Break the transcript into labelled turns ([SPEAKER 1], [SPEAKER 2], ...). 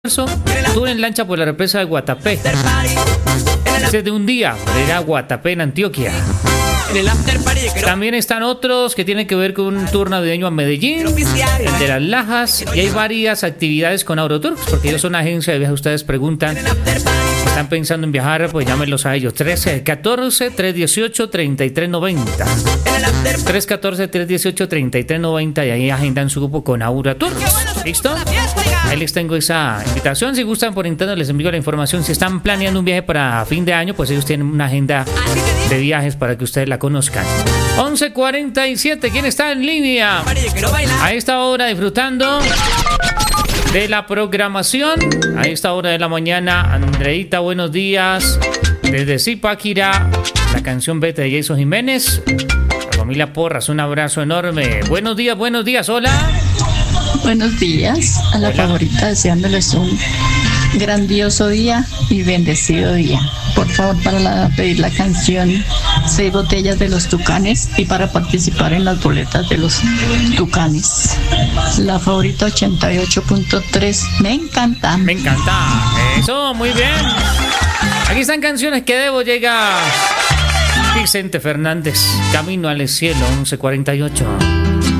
[SPEAKER 1] Estuve en lancha por la represa de Guatapé. Desde un día, era Guatapé en Antioquia. También están otros que tienen que ver con un tour navideño a Medellín, el de las Lajas, y hay varias actividades con Aerotours, porque ellos son agencia de viajes. Ustedes preguntan, están pensando en viajar, pues llámenlos a ellos. 314-318-3390. 314-318-3390 y ahí agendan su grupo con Aerotours. ¿Listo? Ahí les tengo esa invitación. Si gustan por internet les envío la información. Si están planeando un viaje para fin de año, pues ellos tienen una agenda de viajes para que ustedes la conozcan. 11:47, ¿quién está en línea? A esta hora disfrutando de la programación. A esta hora de la mañana, Andreita, buenos días. Desde Zipaquirá, la canción Vete de Jason Jiménez. La familia Porras, un abrazo enorme. Buenos días, hola.
[SPEAKER 2] Buenos días, a la favorita deseándoles un grandioso día y bendecido día. Por favor, para pedir la canción 6 botellas de los Tucanes y para participar en las boletas de los Tucanes. La favorita 88.3, me encanta.
[SPEAKER 1] Me encanta, eso, muy bien. Aquí están canciones que debo. Llega Vicente Fernández, Camino al Cielo, 11:48.